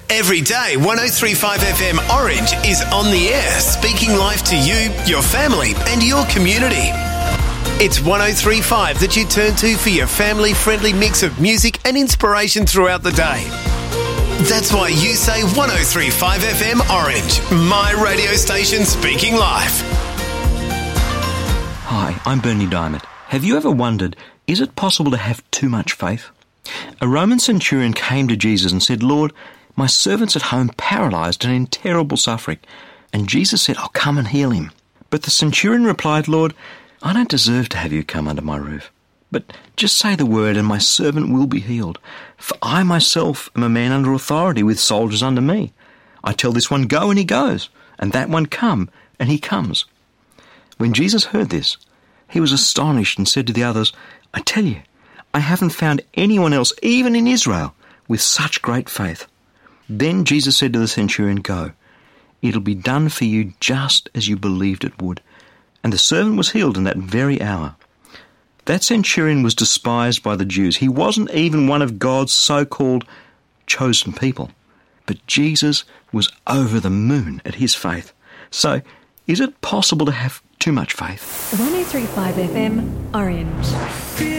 Every day, 103.5 FM Orange is on the air, speaking life to you, your family and your community. It's 103.5 that you turn to for your family-friendly mix of music and inspiration throughout the day. That's why you say 103.5 FM Orange, my radio station speaking life. Hi, I'm Bernie Diamond. Have you ever wondered, is it possible to have too much faith? A Roman centurion came to Jesus and said, "Lord, my servant's at home paralysed and in terrible suffering." And Jesus said, "I'll come and heal him." But the centurion replied, "Lord, I don't deserve to have you come under my roof. But just say the word and my servant will be healed. For I myself am a man under authority with soldiers under me. I tell this one, go, and he goes, and that one, come, and he comes." When Jesus heard this, he was astonished and said to the others, "I tell you, I haven't found anyone else, even in Israel, with such great faith." Then Jesus said to the centurion, "Go, it'll be done for you just as you believed it would." And the servant was healed in that very hour. That centurion was despised by the Jews. He wasn't even one of God's so-called chosen people. But Jesus was over the moon at his faith. So, is it possible to have too much faith? 103.5 FM Orange.